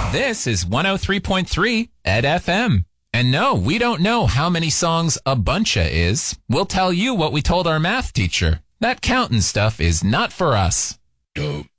This is 103.3 Ed FM. And no, we don't know how many songs a buncha is. We'll tell you what we told our math teacher. That counting stuff is not for us. Dope.